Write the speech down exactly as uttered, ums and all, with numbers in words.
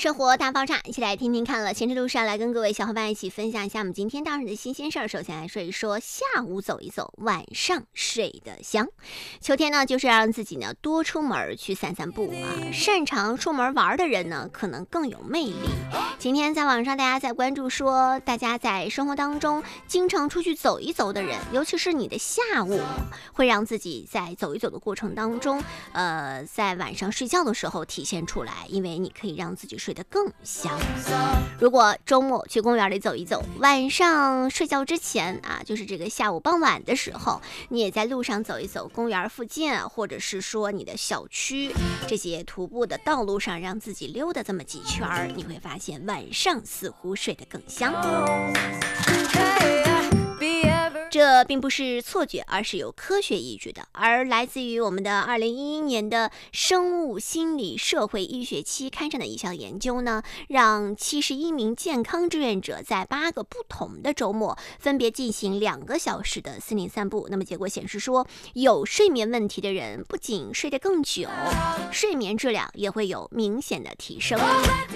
生活大爆炸，一起来听听看了。前车路上来跟各位小伙伴一起分享一下我们今天当日的新鲜事儿。首先来说一说下午走一走，晚上睡得香。秋天呢，就是要让自己呢多出门去散散步啊。擅长出门玩的人呢，可能更有魅力。今天在网上大家在关注说，大家在生活当中经常出去走一走的人，尤其是你的下午，会让自己在走一走的过程当中，呃，在晚上睡觉的时候体现出来，因为你可以让自己睡得更香。如果周末去公园里走一走，晚上睡觉之前啊，就是这个下午傍晚的时候，你也在路上走一走，公园附近或者是说你的小区这些徒步的道路上，让自己溜达这么几圈，你会发现晚上似乎睡得更香。这并不是错觉，而是有科学依据的。而来自于我们的二零一一年的生物心理社会医学期刊上的一项研究呢，让七十一名健康志愿者在八个不同的周末分别进行两个小时的森林散步。那么结果显示说，有睡眠问题的人不仅睡得更久，睡眠质量也会有明显的提升。